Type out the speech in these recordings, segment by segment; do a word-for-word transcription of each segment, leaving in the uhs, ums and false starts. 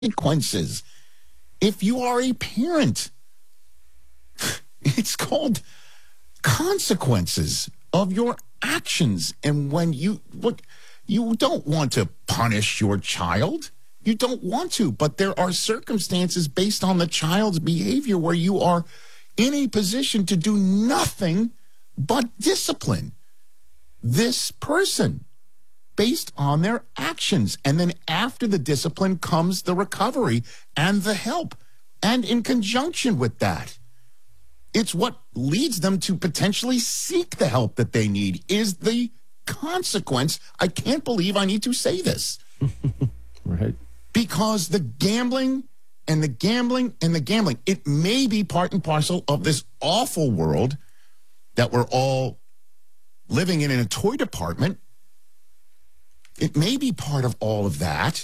consequences if you are a parent. It's called consequences of your actions. And when you look, you don't want to punish your child. You don't want to, but there are circumstances based on the child's behavior where you are in a position to do nothing but discipline this person based on their actions. And then after the discipline comes the recovery and the help. And in conjunction with that, it's what leads them to potentially seek the help that they need is the consequence. I can't believe I need to say this. Right. Because the gambling and the gambling and the gambling, it may be part and parcel of this awful world that we're all living in in a toy department. It may be part of all of that.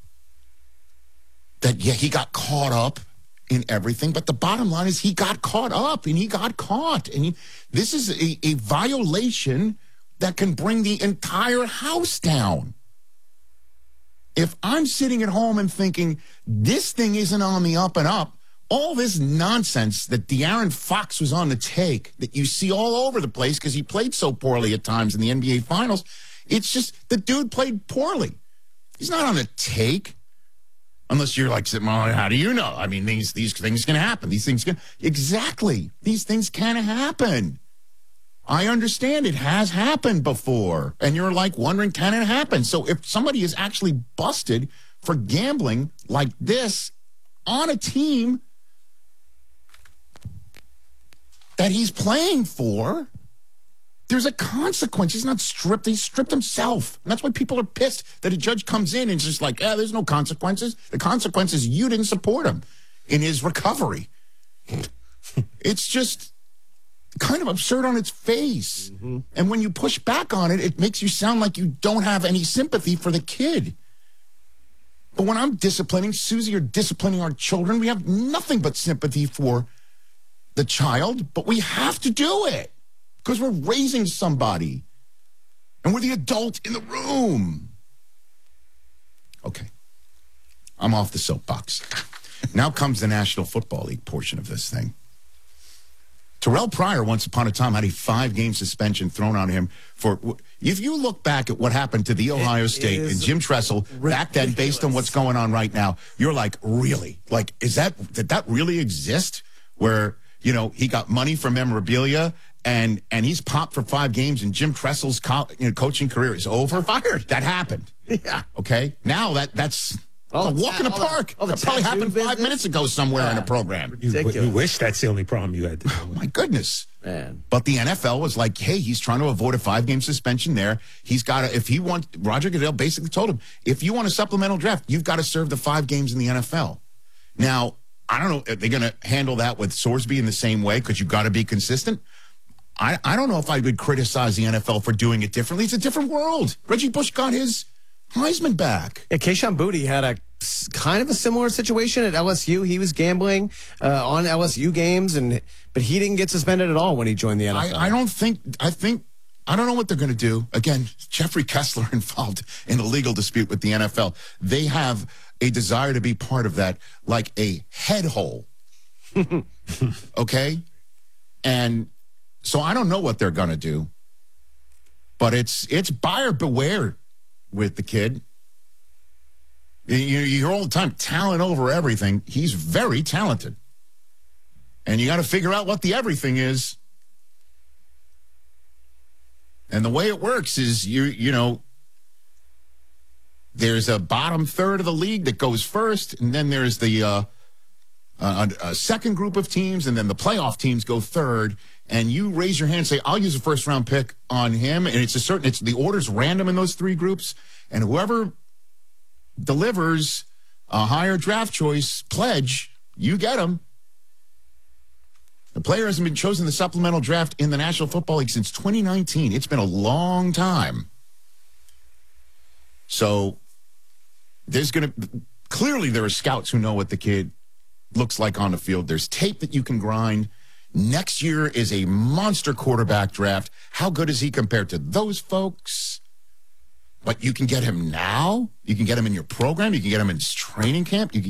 That, yeah, he got caught up in everything. But the bottom line is he got caught up and he got caught. And he, this is a, a violation that can bring the entire house down. If I'm sitting at home and thinking, this thing isn't on the up and up, all this nonsense that De'Aaron Fox was on the take, that you see all over the place because he played so poorly at times in the N B A Finals, it's just the dude played poorly. He's not on a take. Unless you're like, well, how do you know? I mean, these these things can happen. These things can... Exactly. These things can happen. I understand it has happened before. And you're like wondering, can it happen? So if somebody is actually busted for gambling like this on a team that he's playing for, there's a consequence. He's not stripped. He stripped himself. And that's why people are pissed that a judge comes in and is just like, yeah, there's no consequences. The consequence is you didn't support him in his recovery. It's just kind of absurd on its face. Mm-hmm. And when you push back on it, it makes you sound like you don't have any sympathy for the kid. But when I'm disciplining Susie or disciplining our children, we have nothing but sympathy for the child, but we have to do it because we're raising somebody and we're the adult in the room. Okay. I'm off the soapbox. Now comes the National Football League portion of this thing. Terrell Pryor, once upon a time, had a five-game suspension thrown on him for... If you look back at what happened to the Ohio it State and Jim Tressel ridiculous. Back then, based on what's going on right now, you're like, really? Like, is that... Did that really exist? Where, you know, he got money from memorabilia and and he's popped for five games and Jim Tressel's co- you know, coaching career is over? Fired. That happened. Yeah. Okay? Now that that's... Oh, a walk in the park. The, oh, that probably happened five business? minutes ago somewhere yeah. in a program. You, you wish that's the only problem you had to deal with. Oh, my goodness. Man. But the N F L was like, hey, he's trying to avoid a five-game suspension there. He's got to, if he wants, Roger Goodell basically told him, if you want a supplemental draft, you've got to serve the five games in the N F L. Now, I don't know, are they going to handle that with Sorsby in the same way because you've got to be consistent? I, I don't know if I would criticize the N F L for doing it differently. It's a different world. Reggie Bush got his Heisman back. Yeah, Kayshon Boutte had a kind of a similar situation at L S U. He was gambling uh, on L S U games, and but he didn't get suspended at all when he joined the N F L. I, I don't think, I think, I don't know what they're going to do. Again, Jeffrey Kessler involved in a legal dispute with the N F L. They have a desire to be part of that, like a head hole. Okay? And so I don't know what they're going to do, but it's it's buyer beware with the kid. You, you hear all the time, talent over everything. He's very talented. And you got to figure out what the everything is. And the way it works is, you you know, there's a bottom third of the league that goes first, and then there's the uh, a, a second group of teams, and then the playoff teams go third. And you raise your hand and say, I'll use a first-round pick on him. And it's a certain, it's the order's random in those three groups. And whoever delivers a higher draft choice pledge, you get him. The player hasn't been chosen in the supplemental draft in the National Football League since twenty nineteen. It's been a long time. So there's going to, clearly there are scouts who know what the kid looks like on the field. There's tape that you can grind. Next year is a monster quarterback draft. How good is he compared to those folks? But you can get him now. You can get him in your program. You can get him in training camp. You can